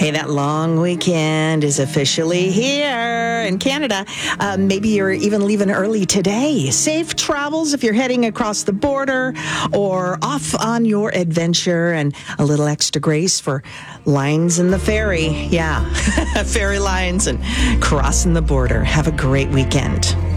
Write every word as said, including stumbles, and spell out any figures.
Hey, that long weekend is officially here in Canada. Uh, maybe you're even leaving early today. Safe travels if you're heading across the border or off on your adventure, and a little extra grace for lines in the ferry. Yeah, ferry lines and crossing the border. Have a great weekend.